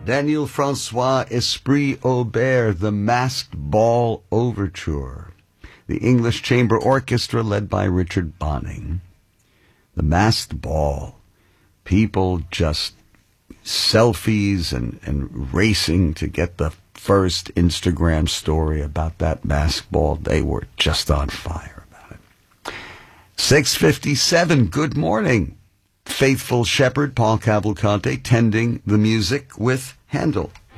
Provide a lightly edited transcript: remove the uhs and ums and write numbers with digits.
Daniel Francois Esprit Aubert, the Masked Ball Overture. The English Chamber Orchestra led by Richard Bonning. The Masked Ball. People just selfies and racing to get the first Instagram story about that masked ball. They were just on fire about it. 6:57, good morning. Faithful Shepherd, Paul Cavalcante, tending the music with Handel.